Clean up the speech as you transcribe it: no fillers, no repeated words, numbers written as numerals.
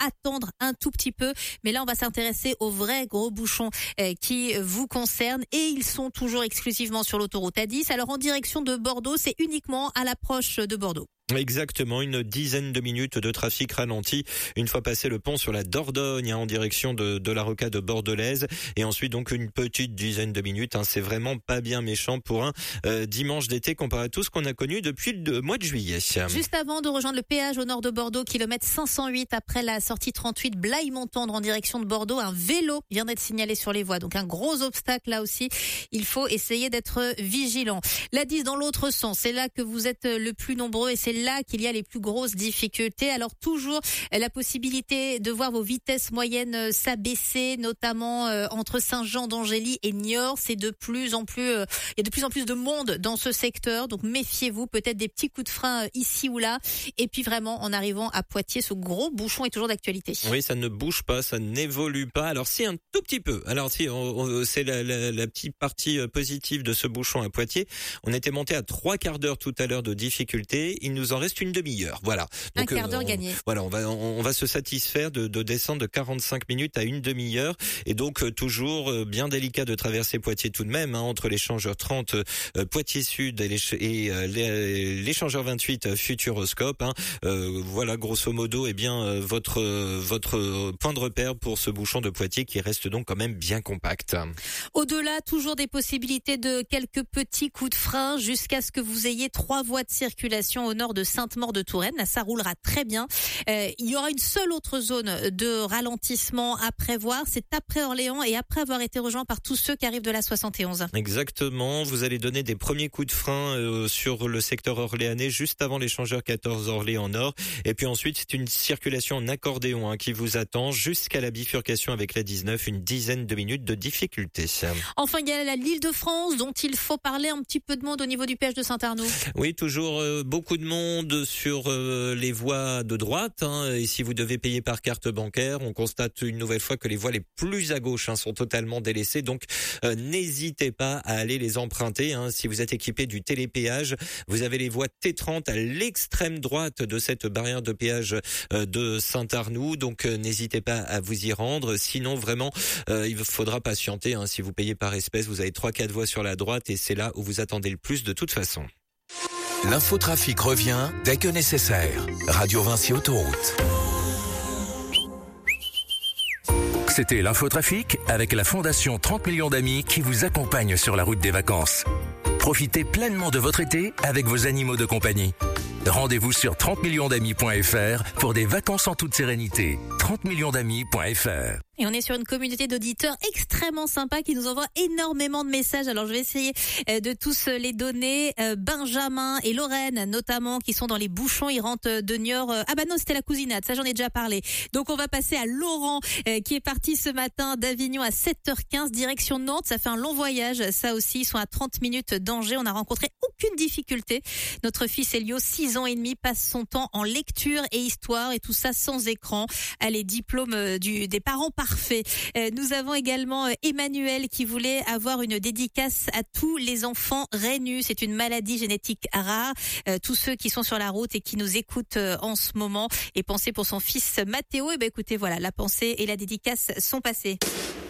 attendre un tout petit peu. Mais là, on va s'intéresser aux vrais gros bouchons qui vous concernent et ils sont toujours exclusivement sur l'autoroute A10. Alors en direction de Bordeaux, c'est uniquement à l'approche de Bordeaux. Exactement, une dizaine de minutes de trafic ralenti une fois passé le pont sur la Dordogne en direction de la rocade bordelaise et ensuite donc une petite dizaine de minutes. C'est vraiment pas bien méchant pour un dimanche d'été comparé à tout ce qu'on a connu depuis le mois de juillet. Juste avant de rejoindre le péage au nord de Bordeaux, kilomètre 508 après la sortie 38 Blaye-Montendre en direction de Bordeaux, un vélo vient d'être signalé sur les voies. Donc un gros obstacle là aussi, il faut essayer d'être vigilant. La 10 dans l'autre sens, c'est là que vous êtes le plus nombreux et c'est là qu'il y a les plus grosses difficultés. Alors toujours la possibilité de voir vos vitesses moyennes s'abaisser, notamment entre Saint-Jean d'Angély et Niort. C'est de plus en plus, il y a de plus en plus de monde dans ce secteur, donc méfiez-vous. Peut-être des petits coups de frein ici ou là. Et puis vraiment, en arrivant à Poitiers, ce gros bouchon est toujours d'actualité. Oui, ça ne bouge pas, ça n'évolue pas. Alors si, un tout petit peu. Alors si, c'est la petite partie positive de ce bouchon à Poitiers. On était monté à 3 quarts d'heure tout à l'heure de difficulté. Il nous en reste une demi-heure. Voilà. Donc, un quart d'heure gagné. Voilà, on va se satisfaire de descendre de 45 minutes à une demi-heure. Et donc toujours bien délicat de traverser Poitiers tout de même, entre l'échangeur 30 Poitiers Sud et l'échangeur 28 Futuroscope. Voilà, grosso modo, votre point de repère pour ce bouchon de Poitiers qui reste donc quand même bien compact. Au-delà, toujours des possibilités de quelques petits coups de frein jusqu'à ce que vous ayez 3 voies de circulation au nord de Sainte-Maure-de-Touraine. Là, ça roulera très bien. Il y aura une seule autre zone de ralentissement à prévoir. C'est après Orléans et après avoir été rejoint par tous ceux qui arrivent de la 71. Exactement. Vous allez donner des premiers coups de frein sur le secteur orléanais juste avant l'échangeur 14 Orléans Nord. Et puis ensuite, c'est une circulation en accordéon qui vous attend jusqu'à la bifurcation avec la 19. Une dizaine de minutes de difficulté. Enfin, il y a l'Île-de-France dont il faut parler. Un petit peu de monde au niveau du péage de Saint-Arnoux. Oui, toujours beaucoup de monde sur les voies de droite. Et si vous devez payer par carte bancaire, on constate une nouvelle fois que les voies les plus à gauche sont totalement délaissées. Donc, n'hésitez pas à aller les emprunter. Si vous êtes équipé du télépéage, vous avez les voies T30 à l'extrême droite de cette barrière de péage de Saint-Arnoux. Donc, n'hésitez pas à vous y rendre. Sinon, vraiment, il faudra patienter. Si vous payez par espèce, vous avez 3-4 voies sur la droite et c'est là où vous attendez le plus de toute façon. L'infotrafic revient dès que nécessaire. Radio Vinci Autoroute. C'était l'infotrafic avec la Fondation 30 millions d'amis qui vous accompagne sur la route des vacances. Profitez pleinement de votre été avec vos animaux de compagnie. Rendez-vous sur 30millionsdamis.fr pour des vacances en toute sérénité. 30millionsdamis.fr. Et on est sur une communauté d'auditeurs extrêmement sympa qui nous envoie énormément de messages. Alors je vais essayer de tous les donner. Benjamin et Lorraine notamment qui sont dans les bouchons. Ils rentrent de Niort. Ah bah non, c'était la cousinade, ça j'en ai déjà parlé. Donc on va passer à Laurent qui est parti ce matin d'Avignon à 7h15 direction Nantes. Ça fait un long voyage. Ça aussi, ils sont à 30 minutes d'Angers. On n'a rencontré aucune difficulté. Notre fils Elio, 6 ans et demi, passe son temps en lecture et histoire et tout ça sans écran. Les diplômes des parents parfait. Nous avons également Emmanuel qui voulait avoir une dédicace à tous les enfants rainus. C'est une maladie génétique rare. Tous ceux qui sont sur la route et qui nous écoutent en ce moment et pensez pour son fils Mathéo. Et écoutez, voilà, la pensée et la dédicace sont passées.